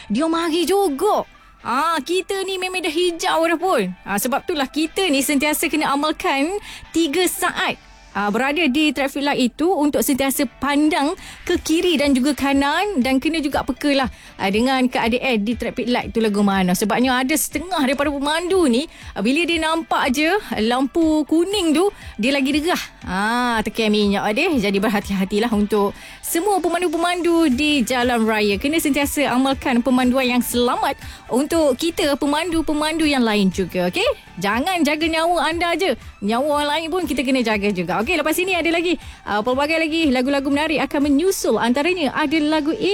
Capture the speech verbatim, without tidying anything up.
dia mari juga. Ah, kita ni memang dah hijau dah pun. Ah, sebab itulah kita ni sentiasa kena amalkan tiga saat Uh, berada di traffic light itu untuk sentiasa pandang ke kiri dan juga kanan, dan kena juga peka lah uh, dengan keadaan di traffic light tu lagu mana. Sebabnya ada setengah daripada pemandu ni uh, bila dia nampak je lampu kuning tu, dia lagi derah. Ah, tekan minyak deh. Jadi berhati-hatilah untuk semua pemandu-pemandu di jalan raya. Kena sentiasa amalkan pemanduan yang selamat untuk kita pemandu-pemandu yang lain juga, okey? Jangan jaga nyawa anda je, nyawa orang lain pun kita kena jaga juga. Okey, lepas ini ada lagi uh, pelbagai lagi lagu-lagu menarik akan menyusul. Antaranya ada lagu